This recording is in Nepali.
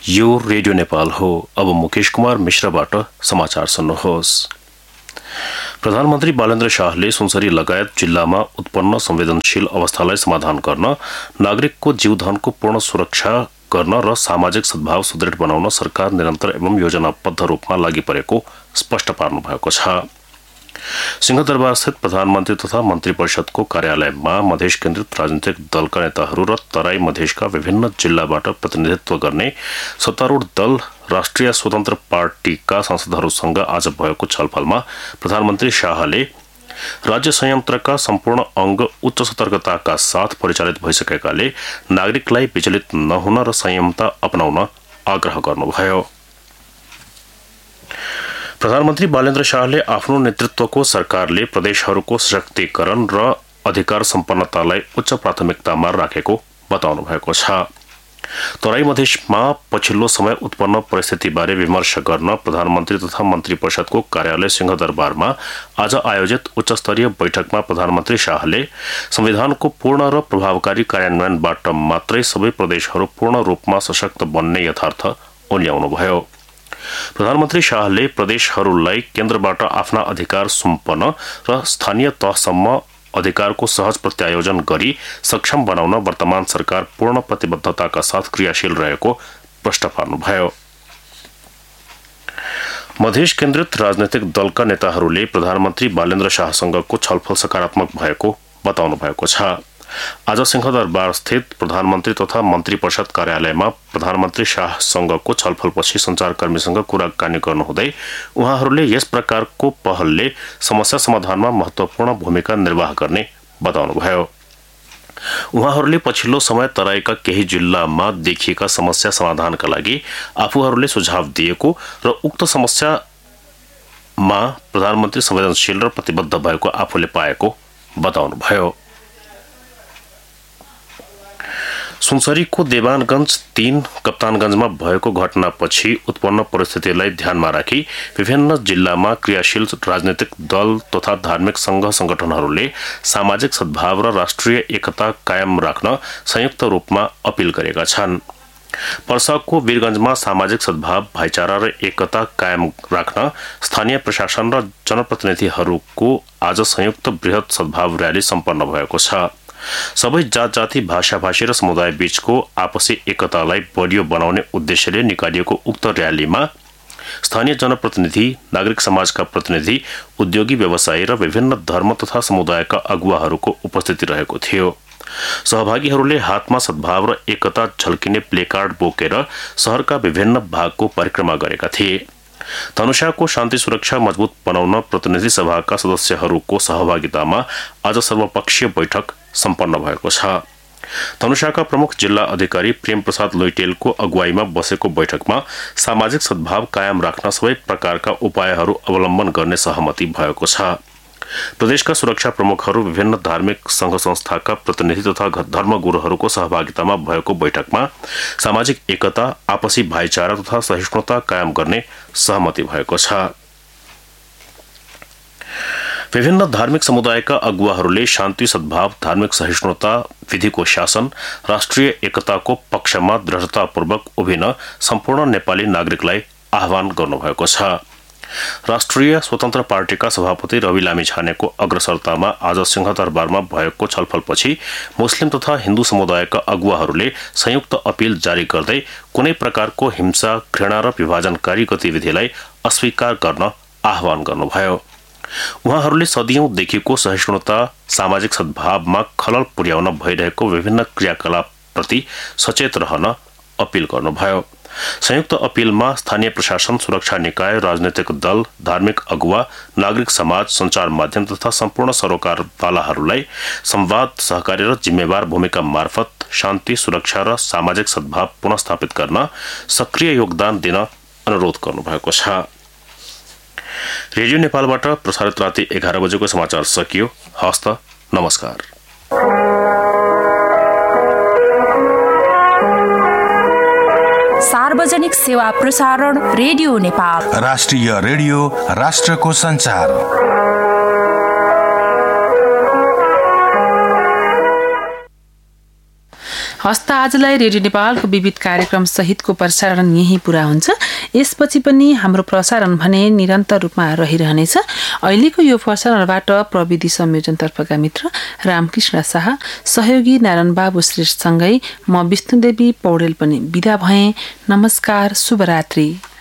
यो रेडियो नेपाल हो। अब मुकेश कुमार मिश्रबाट समाचार सुन्नुहोस्। प्रधानमन्त्री बालेन्द्र शाहले सुनसरी लगायत जिल्लामा उत्पन्न संवेदनशील अवस्थालाई समाधान गर्न, नागरिकको जीवधनको पूर्ण सुरक्षा गर्न र सामाजिक सद्भाव सुदृढ बनाउन सरकार निरन्तर एवं योजनाबद्ध रूपमा लागि परेको स्पष्ट पार्नु भएको छ। सिंहदरबारस्थित प्रधानमन्त्री तथा मन्त्री परिषदको कार्यालयमा मधेस केन्द्रित राजनीतिक दलका नेताहरू र तराई मधेसका विभिन्न जिल्लाबाट प्रतिनिधित्व गर्ने सत्तारूढ दल राष्ट्रिय स्वतन्त्र पार्टीका सांसदहरूसँग आज भएको छलफलमा प्रधानमन्त्री शाहले राज्य संयन्त्रका सम्पूर्ण अंग उच्च सतर्कताका साथ परिचालित भइसकेकाले नागरिकलाई विचलित नहुन र संयमता अपनाउन आग्रह गर्नुभयो। प्रधानमन्त्री बालेन्द्र शाहले आफ्नो नेतृत्वको सरकारले प्रदेशहरूको सशक्तिकरण र अधिकार सम्पन्नतालाई उच्च प्राथमिकतामा राखेको बताउनु भएको छ। तराई मधेसमा पछिल्लो समय उत्पन्न परिस्थितिबारे विमर्श गर्न प्रधानमन्त्री तथा मन्त्री परिषदको कार्यालय सिंहदरबारमा आज आयोजित उच्चस्तरीय बैठकमा प्रधानमन्त्री शाहले संविधानको पूर्ण र प्रभावकारी कार्यान्वयनबाट मात्रै सबै प्रदेशहरू पूर्ण रूपमा सशक्त बन्ने यथार्थ ओल्याउनुभयो। प्रधानमन्त्री शाहले प्रदेशहरूलाई केन्द्रबाट आफ्ना अधिकार सुम्पन र स्थानीय तहसम्म अधिकारको सहज प्रत्यायोजन गरी सक्षम बनाउन वर्तमान सरकार पूर्ण प्रतिबद्धताका साथ क्रियाशील रहेको प्रश्न पार्नुभयो। मधेस केन्द्रित राजनैतिक दलका नेताहरूले प्रधानमन्त्री बालेन्द्र शाहसँगको छलफल सकारात्मक भएको बताउनु भएको छ। आज सिंहदरबार स्थित प्रधानमन्त्री तथा मन्त्री परिषद कार्यालयमा प्रधानमन्त्री शाहसँगको छलफलपछि सञ्चारकर्मीसँग कुराकानी गर्नुहुँदै उहाँहरूले यस प्रकारको पहलले समस्या समाधानमा महत्वपूर्ण भूमिका निर्वाह गर्ने बताउनुभयो। उहाँहरूले पछिल्लो समय तराईका केही जिल्लामा देखिएका समस्या समाधानका लागि आफूहरूले सुझाव दिएको र उक्त समस्यामा प्रधानमन्त्री संवेदनशील र प्रतिबद्ध भएको आफूले पाएको बताउनुभयो। सुनसरीको देवानगञ्ज 3 कप्तानगञ्जमा भएको घटनापछि उत्पन्न परिस्थितिलाई ध्यानमा राखी विभिन्न जिल्लामा क्रियाशील राजनैतिक दल तथा धार्मिक संघ संगठनहरूले सामाजिक सद्भाव र राष्ट्रिय एकता कायम राख्न संयुक्त रूपमा अपील गरेका छन्। पर्साको वीरगञ्जमा सामाजिक सद्भाव, भाइचारा र एकता कायम राख्न स्थानीय प्रशासन र जनप्रतिनिधिहरूको आज संयुक्त बृहत सद्भाव र्याली सम्पन्न भएको छ। सबै जात जाति, भाषा भाषी र समुदाय बीचको आपसी एकतालाई बलियो बनाउने उद्देश्यले निकालिएको उक्त र्यालीमा स्थानीय जनप्रतिनिधि, नागरिक समाजका प्रतिनिधि, उद्योगी व्यवसायी र विभिन्न धर्म तथा समुदायका अगुवाहरूको उपस्थिति रहेको थियो। सहभागीहरूले हातमा सद्भाव र एकता झल्किने प्लेकार्ड बोकेर शहरका विभिन्न भागको परिक्रमा गरेका थिए। धनुषाको शान्ति सुरक्षा मजबुत बनाउन प्रतिनिधि सभाका सदस्यहरूको सहभागितामा आज सर्वपक्षीय बैठक सम्पन्न भएको छ। धनुषाका प्रमुख जिल्ला अधिकारी प्रेम प्रसाद लैटेलको अगुवाईमा बसेको बैठकमा सामाजिक सद्भाव कायम राख्न सबै प्रकारका उपायहरू अवलम्बन गर्ने सहमति भएको छ। प्रदेशका सुरक्षा प्रमुखहरू, विभिन्न धार्मिक संघ संस्थाका प्रतिनिधि तथा धर्मगुरुहरूको सहभागितामा भएको बैठकमा सामाजिक एकता, आपसी भाइचारा तथा सहिष्णुता कायम गर्ने सहमति भएको छ। विभिन्न धार्मिक समुदायका अगुवाहरूले शान्ति सद्भाव, धार्मिक सहिष्णुता, विधिको शासन, राष्ट्रिय एकताको पक्षमा दृढतापूर्वक उभिन सम्पूर्ण नेपाली नागरिकलाई आह्वान गर्नुभएको छ। राष्ट्रिय स्वतन्त्र पार्टीका सभापति रवि लामिछानेको अग्रसरतामा आज सिंहदरबारमा भएको छलफलपछि मुस्लिम तथा हिन्दू समुदायका अगुवाहरूले संयुक्त अपील जारी गर्दै कुनै प्रकारको हिंसा, घृणा र विभाजनकारी गतिविधिलाई अस्वीकार गर्न आह्वान गर्नुभयो। उहाँहरूले सदियौंदेखिको सहिष्णुता, सामाजिक सद्भावमा खलल पुर्याउन भइरहेको विभिन्न क्रियाकलापप्रति सचेत रहन अपील गर्नुभयो। संयुक्त अपीलमा स्थानीय प्रशासन, सुरक्षा निकाय, राजनैतिक दल, धार्मिक अगुवा, नागरिक समाज, सञ्चार माध्यम तथा सम्पूर्ण सरोकारवालाहरूलाई संवाद, सहकारी र जिम्मेवार भूमिका मार्फत शान्ति, सुरक्षा र सामाजिक सद्भाव पुनस्थापित गर्न सक्रिय योगदान दिन अनुरोध गर्नुभएको छ। रेडियो नेपालबाट प्रसारित राति 11 बजेको समाचार सकियो। हस्त, नमस्कार। सार्वजनिक सेवा प्रसारण रेडियो नेपाल, राष्ट्रिय रेडियो, राष्ट्रको संचार। हस्त आजलाई रेडियो नेपालको विविध कार्यक्रम सहितको प्रसारण यही पूरा हुन्छ। यसपछि पनि हाम्रो प्रसारण भने निरन्तर रूपमा रहिरहनेछ। अहिलेको यो प्रसारणबाट प्रविधि संयोजनतर्फका मित्र रामकृष्ण शाह, सहयोगी नारायण बाबु श्रेष्ठसँगै म विष्णुदेवी पौडेल पनि बिदा भएँ। नमस्कार, शुभरात्रि।